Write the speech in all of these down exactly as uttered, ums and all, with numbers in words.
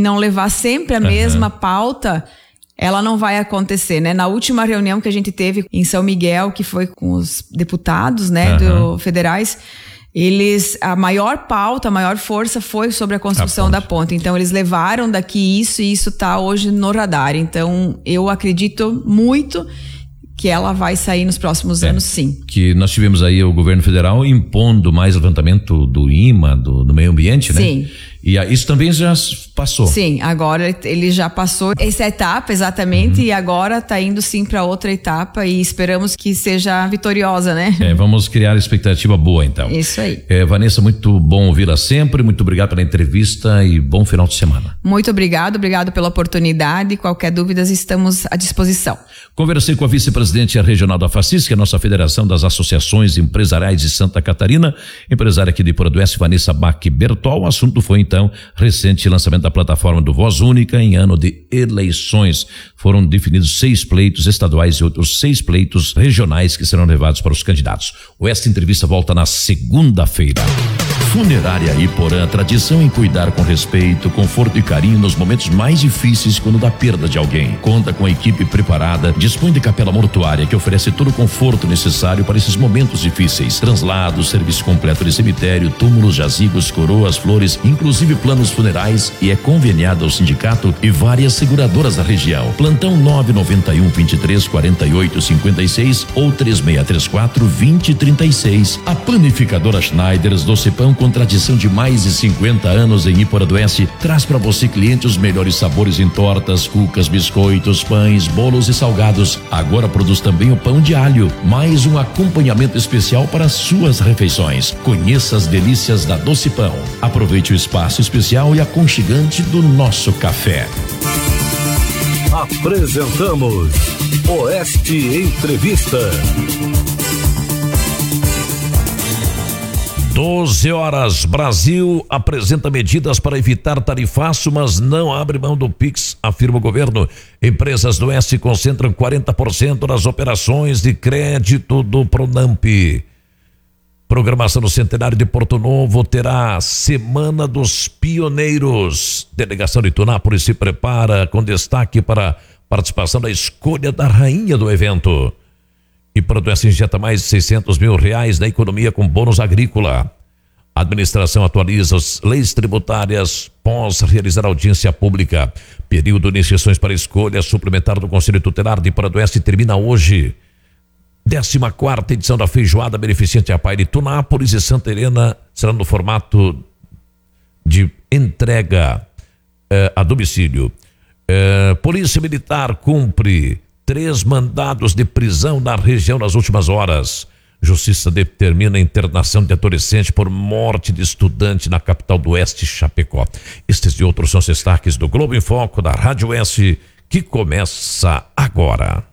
não levar sempre a uhum. mesma pauta, ela não vai acontecer, né? Na última reunião que a gente teve em São Miguel, que foi com os deputados, né, uhum. do, federais, eles, a maior pauta, a maior força foi sobre a construção a ponte. da ponte. Então, eles levaram daqui isso e isso tá hoje no radar. Então, eu acredito muito que ela vai sair nos próximos é, anos, sim. Que nós tivemos aí o governo federal impondo mais levantamento do I M A, do, do meio ambiente, né? Sim. E a, isso também já passou. Sim, agora ele já passou essa etapa, exatamente, uhum. e agora está indo sim para outra etapa e esperamos que seja vitoriosa, né? É, vamos criar expectativa boa, então. Isso aí. É, Vanessa, muito bom ouvi-la sempre, muito obrigado pela entrevista e bom final de semana. Muito obrigado, obrigado pela oportunidade. Qualquer dúvida, estamos à disposição. Conversei com a vice-presidente regional da FACIS, que é a nossa Federação das Associações Empresariais de Santa Catarina, empresária aqui de Iporadoense, Vanessa Bach Bertol. O assunto foi, então, recente lançamento da plataforma do Voz Única em ano de eleições. Foram definidos seis pleitos estaduais e outros seis pleitos regionais que serão levados para os candidatos. O Esta Entrevista volta na segunda-feira. Funerária Iporã, tradição em cuidar com respeito, conforto e carinho nos momentos mais difíceis quando da perda de alguém. Conta com a equipe preparada, dispõe de capela mortuária que oferece todo o conforto necessário para esses momentos difíceis. Translados, serviço completo de cemitério, túmulos, jazigos, coroas, flores, inclusive planos funerais, e é conveniada ao sindicato e várias seguradoras da região. Plantão nove nove um, vinte e três, quarenta e oito, cinquenta e seis ou três seis três quatro, vinte, trinta e seis. A Panificadora Schneiders Doce Pão, com tradição de mais de cinquenta anos em Iporadoense, traz para você, cliente, os melhores sabores em tortas, cucas, biscoitos, pães, bolos e salgados. Agora produz também o pão de alho, mais um acompanhamento especial para suas refeições. Conheça as delícias da Doce Pão. Aproveite o espaço especial e aconchegante do nosso café. Apresentamos Oeste Entrevista. doze horas, Brasil apresenta medidas para evitar tarifaço, mas não abre mão do Pix, afirma o governo. Empresas do Oeste concentram quarenta por cento das operações de crédito do Pronamp. Programação do Centenário de Porto Novo terá Semana dos Pioneiros. Delegação de Tunápolis se prepara com destaque para participação da escolha da rainha do evento. E Iporadoense injeta mais de seiscentos mil reais na economia com bônus agrícola. A administração atualiza as leis tributárias pós realizar audiência pública. Período de inscrições para escolha suplementar do Conselho Tutelar de Iporadoense termina hoje. décima quarta edição da feijoada beneficente a Pai de Tunápolis e Santa Helena será no formato de entrega eh, a domicílio. Eh, Polícia Militar cumpre três mandados de prisão na região nas últimas horas. Justiça determina a internação de adolescente por morte de estudante na capital do Oeste, Chapecó. Estes e outros são os destaques do Globo em Foco da Rádio Oeste, que começa agora.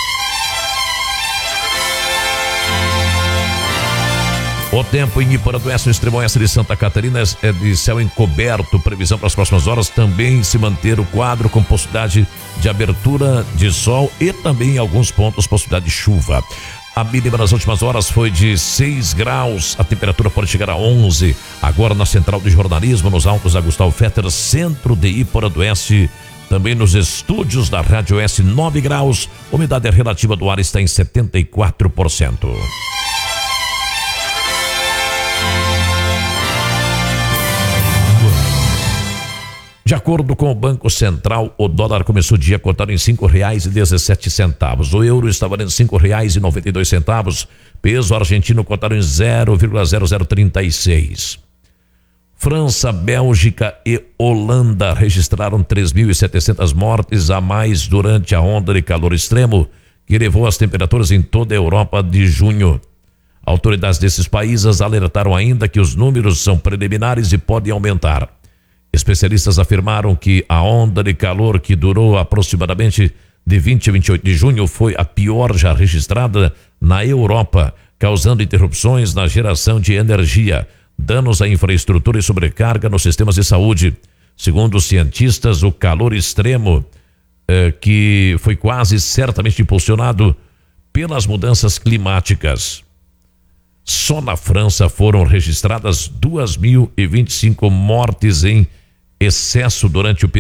O tempo em Iporadoense, no extremo oeste de Santa Catarina, é de céu encoberto. Previsão para as próximas horas também se manter o quadro com possibilidade de abertura de sol e também em alguns pontos possibilidade de chuva. A mínima nas últimas horas foi de seis graus, a temperatura pode chegar a onze. Agora na Central de Jornalismo, nos altos da Gustavo Fetter, centro de Iporadoense. Também nos estúdios da Rádio S, nove graus. Umidade relativa do ar está em setenta e quatro por cento. De acordo com o Banco Central, o dólar começou o dia cotado em cinco reais e dezessete centavos. O euro está valendo cinco reais e noventa e dois centavos. Peso argentino cotado em zero vírgula zero zero trinta e seis. França, Bélgica e Holanda registraram três mil e setecentas mortes a mais durante a onda de calor extremo que levou as temperaturas em toda a Europa de junho. Autoridades desses países alertaram ainda que os números são preliminares e podem aumentar. Especialistas afirmaram que a onda de calor que durou aproximadamente de vinte a vinte e oito de junho foi a pior já registrada na Europa, causando interrupções na geração de energia, danos à infraestrutura e sobrecarga nos sistemas de saúde. Segundo os cientistas, o calor extremo, eh, que foi quase certamente impulsionado pelas mudanças climáticas. Só na França foram registradas duas mil e vinte e cinco mortes em excesso durante o período